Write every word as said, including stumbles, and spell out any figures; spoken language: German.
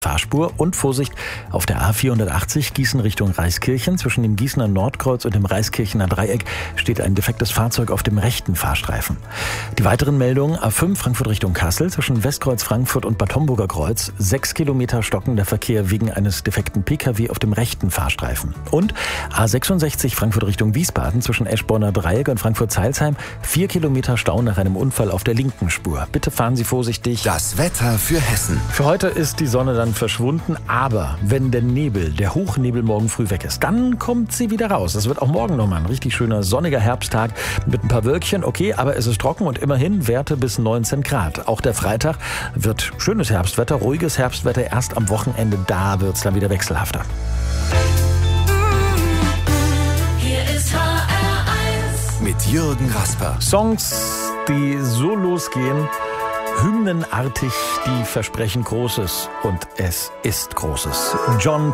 Fahrspur und Vorsicht auf der A vierhundertachtzig Gießen Richtung Reiskirchen. Zwischen dem Gießener Nordkreuz und dem Reiskirchener Dreieck steht ein defektes Fahrzeug auf dem rechten Fahrstreifen. Die weiteren Meldungen: A fünf Frankfurt Richtung Kassel zwischen Westkreuz Frankfurt und Bad Homburger Kreuz. Sechs Kilometer stockender Verkehr wegen eines defekten Pkw auf dem rechten Fahrstreifen. Und A sechsundsechzig Frankfurt Richtung Wiesbaden zwischen Eschborner Dreieck und Frankfurt-Zeilsheim. Vier Kilometer Stau nach einem Unfall auf der linken Spur. Bitte fahren Sie vorsichtig. Das Wetter für Hessen. Für heute ist die Sonne dann verschwunden, aber wenn der Nebel, der Hochnebel morgen früh weg ist, dann kommt sie wieder raus. Es wird auch morgen nochmal ein richtig schöner sonniger Herbsttag mit ein paar Wölkchen, okay, aber es ist trocken und immerhin Werte bis neunzehn Grad. Auch der Freitag wird schönes Herbstwetter, ruhiges Herbstwetter, erst am Wochenende, da wird es dann wieder wechselhafter. Hier ist H R eins Mit Jürgen Rasper. Songs, die so losgehen, hymnenartig, die versprechen Großes und es ist Großes. John